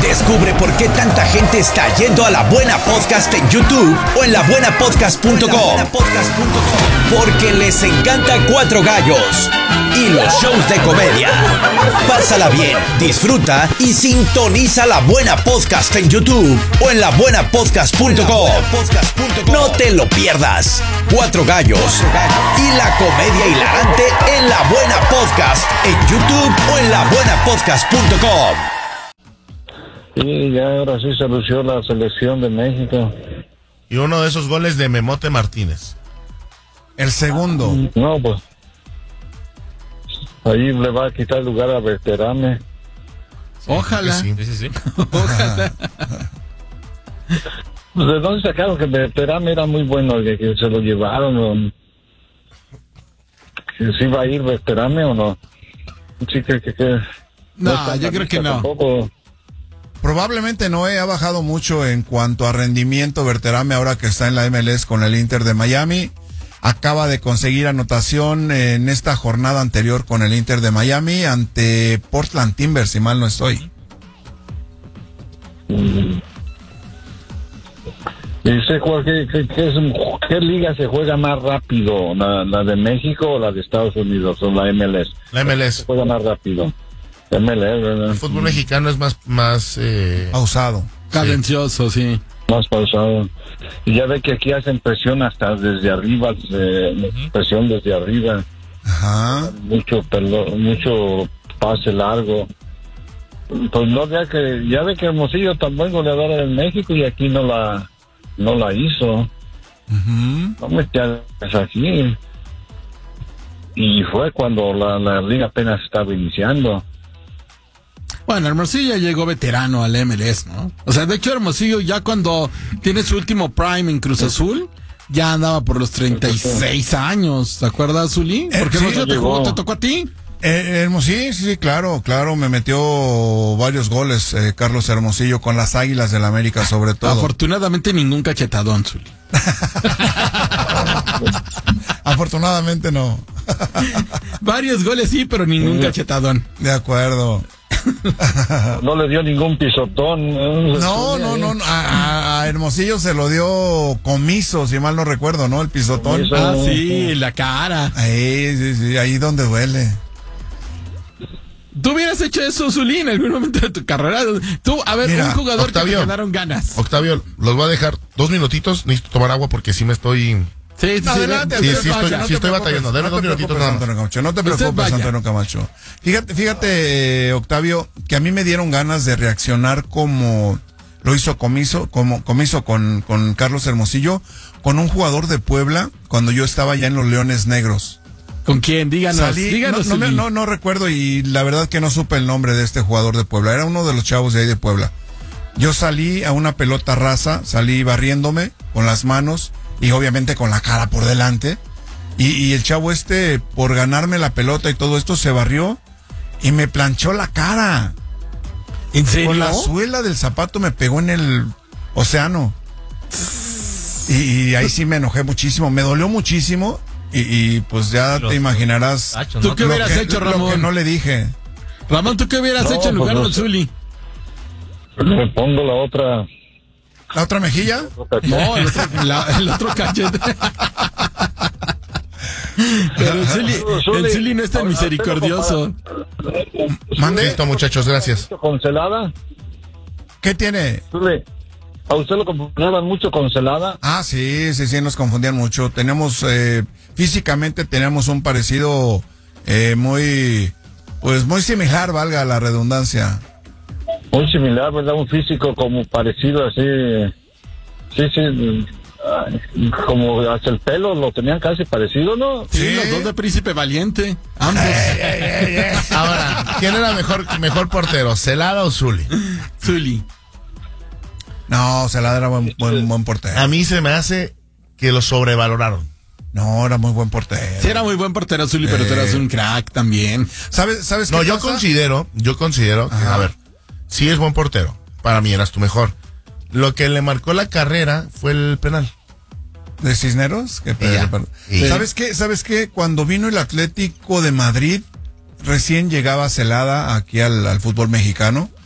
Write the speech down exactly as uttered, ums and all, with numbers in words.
Descubre por qué tanta gente está yendo a La Buena Podcast en YouTube o en la buena podcast punto com. Porque les encanta Cuatro Gallos y los shows de comedia. Pásala bien, disfruta y sintoniza La Buena Podcast en YouTube o en la buena podcast punto com. No te lo pierdas. Cuatro Gallos y la comedia hilarante en La Buena Podcast en YouTube o en la buena podcast punto com. Sí, ya ahora sí se lució la selección de México. Y uno de esos goles de Memote Martínez. El segundo. No, pues ahí le va a quitar lugar a Berterame. Ojalá. Sí, sí, sí. Ojalá. Pues, ¿de dónde sacaron que Berterame era muy bueno, que, que se lo llevaron? O, que ¿sí va a ir Berterame o no? Sí, que, que, que No, está yo creo que no. Tampoco. Probablemente no ha bajado mucho en cuanto a rendimiento Berterame ahora que está en la M L S con el Inter de Miami. Acaba de conseguir anotación en esta jornada anterior con el Inter de Miami ante Portland Timbers, si mal no estoy. ¿Y sé cuál, qué, qué, qué, es, qué liga se juega más rápido? ¿La, ¿La de México o la de Estados Unidos o la M L S? La M L S. Se juega más rápido. M L S, ¿verdad? El fútbol mexicano es más, más eh... pausado. Cadencioso, sí. Más pausado. Y ya ve que aquí hacen presión hasta desde arriba, eh, uh-huh. presión desde arriba. Ajá. Mucho pelo, mucho pase largo. Pues no, ya que ya ve que Hermosillo tan buen goleador en México y aquí no la no la hizo. Uh-huh. No me es aquí. Y fue cuando la, la liga apenas estaba iniciando. Bueno, Hermosillo llegó veterano al M L S, ¿no? O sea, de hecho, Hermosillo ya cuando tiene su último prime en Cruz Azul, ya andaba por los treinta y seis años, ¿te acuerdas, Zuli? Porque sí, Hermosillo te, jugó, te tocó a ti. Eh, Hermosillo, sí, sí, claro, claro, me metió varios goles eh, Carlos Hermosillo con las Águilas del América, sobre todo. Afortunadamente ningún cachetadón, Zuli. Afortunadamente no. Varios goles sí, pero ningún cachetadón. De acuerdo. No le dio ningún pisotón. No, no, no, no. A, a Hermosillo se lo dio Comiso, si mal no recuerdo, ¿no? El pisotón. Comiso. Ah, sí, la cara. Ahí, sí, sí, ahí donde duele. ¿Tú hubieras hecho eso, Zuli, en algún momento de tu carrera? Tú, a ver, Mira, un jugador Octavio, que te quedaron ganas. Octavio, los voy a dejar dos minutitos. Necesito tomar agua porque sí me estoy... Sí, sí, Adelante, sí, usted sí, vaya, estoy, no sí te estoy preocupes, batallando. Dale no dos te minutitos preocupes, nada más. Antonio Camacho, no te Usted preocupes, vaya. Antonio Camacho. Fíjate, fíjate, eh, Octavio, que a mí me dieron ganas de reaccionar como lo hizo Comiso, como Comiso con, con Carlos Hermosillo, con un jugador de Puebla, cuando yo estaba ya en los Leones Negros. ¿Con quién? Díganos, Salí, díganos. no, no, me- Zuli. no, no recuerdo y la verdad que no supe el nombre de este jugador de Puebla. Era uno de los chavos de ahí de Puebla. Yo salí a una pelota rasa, salí barriéndome con las manos y obviamente con la cara por delante. Y, y el chavo este, por ganarme la pelota y todo esto, se barrió y me planchó la cara. ¿En serio? Con la suela del zapato me pegó en el océano. Y, y ahí sí me enojé muchísimo, me dolió muchísimo. Y, y pues ya te imaginarás ¿Tú qué lo hubieras que- hecho, lo Ramón? que no le dije. Ramón, ¿tú qué hubieras No, hecho en pues lugar no del sé. Zuli? Le pongo la otra. ¿La otra mejilla? No, el otro, la- el otro cachete. Pero el Zuli, el Zuli no es tan misericordioso. Mande. Listo, muchachos, gracias. ¿Con celada? ¿Qué tiene? ¿A usted lo confundían mucho con celada? Ah, sí, sí, sí, nos confundían mucho. Tenemos, eh, físicamente tenemos un parecido eh, muy, pues muy similar, valga la redundancia. Muy similar, ¿verdad? Un físico como parecido así. Sí, sí. ay, Como hasta el pelo lo tenían casi parecido, ¿no? Sí, Sí. los dos de Príncipe Valiente. Ambos. Ahora, ¿quién era mejor, mejor portero, Celada o Zuli? Zuli. No, Celada era buen, buen, buen portero. A mí se me hace que lo sobrevaloraron. No, era muy buen portero. Sí, era muy buen portero, Zuli, pero tú eras un crack también. ¿Sabes, sabes No, qué yo pasa? considero, yo considero, que, Ajá. a ver, sí es buen portero. Para mí eras tu mejor. Lo que le marcó la carrera fue el penal. ¿De Cisneros? Que Y ya. Y- ¿Sabes qué? ¿Sabes qué? Cuando vino el Atlético de Madrid, recién llegaba Celada aquí al, al fútbol mexicano.